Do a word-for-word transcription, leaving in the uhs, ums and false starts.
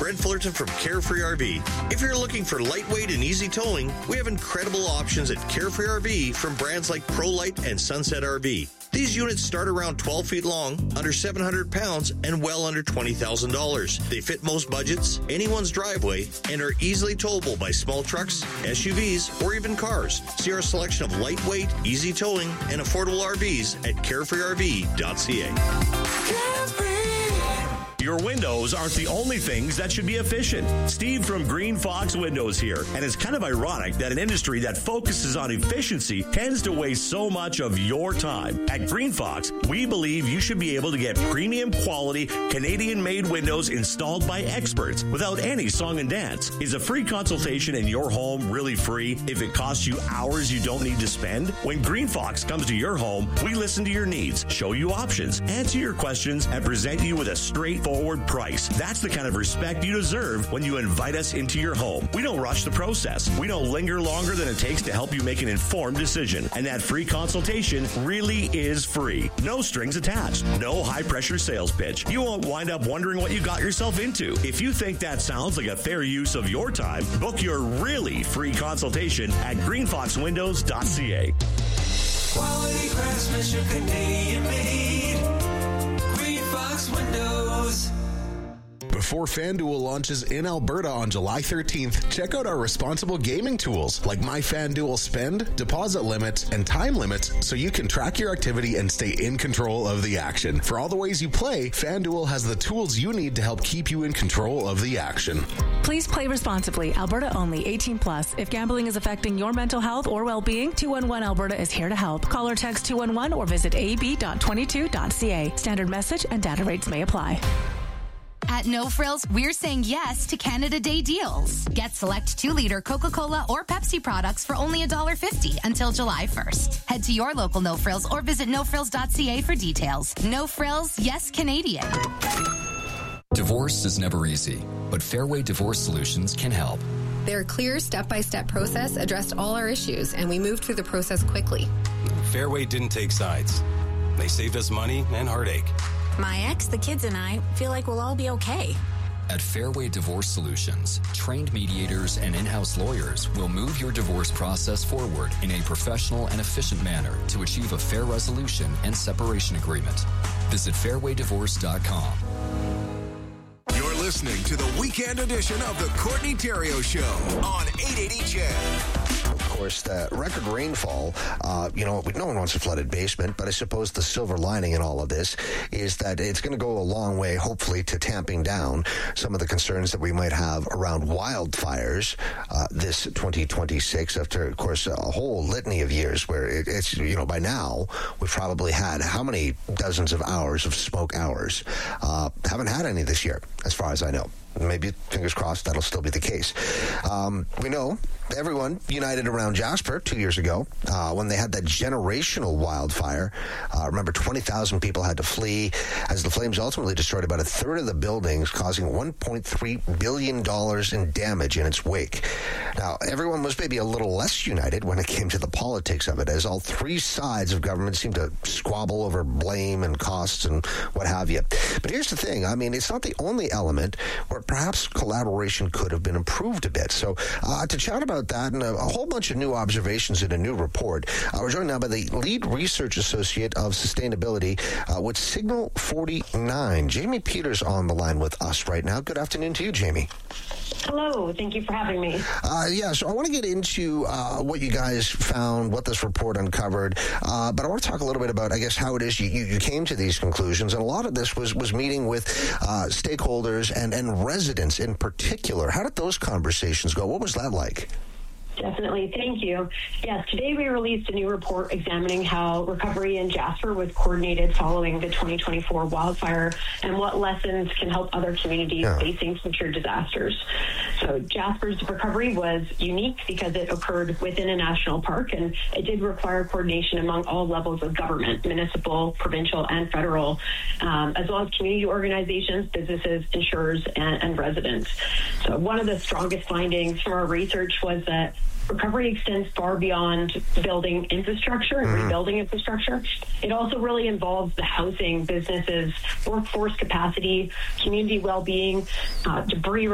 Brent Fullerton from Carefree R V. If you're looking for lightweight and easy towing, we have incredible options at Carefree R V from brands like ProLite and Sunset R V. These units start around twelve feet long, under seven hundred pounds, and well under twenty thousand dollars. They fit most budgets, anyone's driveway, and are easily towable by small trucks, S U Vs, or even cars. See our selection of lightweight, easy towing, and affordable R Vs at carefree r v dot c a. Your windows aren't the only things that should be efficient. Steve from Green Fox Windows here. And it's kind of ironic that an industry that focuses on efficiency tends to waste so much of your time. At Green Fox, we believe you should be able to get premium quality Canadian-made windows installed by experts without any song and dance. Is a free consultation in your home really free if it costs you hours you don't need to spend? When Green Fox comes to your home, we listen to your needs, show you options, answer your questions, and present you with a straightforward price. That's the kind of respect you deserve when you invite us into your home. We don't rush the process. We don't linger longer than it takes to help you make an informed decision. And that free consultation really is free. No strings attached. No high-pressure sales pitch. You won't wind up wondering what you got yourself into. If you think that sounds like a fair use of your time, book your really free consultation at green fox windows dot c a. Quality craftsmanship, Canadian made. Green Fox Windows. Before FanDuel launches in Alberta on July thirteenth, check out our responsible gaming tools like My FanDuel Spend, deposit limits, and time limits so you can track your activity and stay in control of the action. For all the ways you play, FanDuel has the tools you need to help keep you in control of the action. Please play responsibly. Alberta only. eighteen plus. If gambling is affecting your mental health or well-being, two one one Alberta is here to help. Call or text two one one or visit a b dot twenty-two dot c a. Standard message and data rates may apply. At No Frills, we're saying yes to Canada Day deals. Get select two-liter Coca-Cola or Pepsi products for only one dollar fifty until July first. Head to your local No Frills or visit no frills dot c a for details. No Frills, yes Canadian. Divorce is never easy, but Fairway Divorce Solutions can help. Their clear step-by-step process addressed all our issues, and we moved through the process quickly. Fairway didn't take sides. They saved us money and heartache. My ex, the kids, and I feel like we'll all be okay. At Fairway Divorce Solutions, trained mediators and in-house lawyers will move your divorce process forward in a professional and efficient manner to achieve a fair resolution and separation agreement. Visit fairway divorce dot com. You're listening to the weekend edition of the Courtney Theriault Show on eight eighty C H E D. Of course, the record rainfall, uh, you know, no one wants a flooded basement, but I suppose the silver lining in all of this is that it's going to go a long way, hopefully, to tamping down some of the concerns that we might have around wildfires uh, this twenty twenty-six after, of course, a whole litany of years where it, it's, you know, by now we've probably had how many dozens of hours of smoke hours? Uh, haven't had any this year, as far as I know. Maybe, fingers crossed, that'll still be the case. Um, we know everyone united around Jasper two years ago uh, when they had that generational wildfire. Uh, remember, twenty thousand people had to flee as the flames ultimately destroyed about a third of the buildings, causing one point three billion dollars in damage in its wake. Now, everyone was maybe a little less united when it came to the politics of it, as all three sides of government seemed to squabble over blame and costs and what have you. But here's the thing. I mean, it's not the only element where perhaps collaboration could have been improved a bit. So uh, to chat about that and a, a whole bunch of new observations in a new report, uh, we're joined now by the lead research associate of sustainability uh, with Signal forty-nine. Jamie Peters on the line with us right now. Good afternoon to you, Jamie. Hello. Thank you for having me. Uh, yeah, so I want to get into uh, what you guys found, what this report uncovered, uh, but I want to talk a little bit about, I guess, how it is you, you came to these conclusions. And a lot of this was, was meeting with uh, stakeholders and, and residents in particular. How did those conversations go? What was that like? Definitely. Thank you. Yes, today we released a new report examining how recovery in Jasper was coordinated following the twenty twenty-four wildfire and what lessons can help other communities yeah. facing future disasters. So Jasper's recovery was unique because it occurred within a national park, and it did require coordination among all levels of government, municipal, provincial, and federal, um, as well as community organizations, businesses, insurers, and, and residents. So one of the strongest findings from our research was that recovery extends far beyond building infrastructure and mm-hmm. rebuilding infrastructure. It also really involves the housing, businesses, workforce capacity, community well-being, uh, debris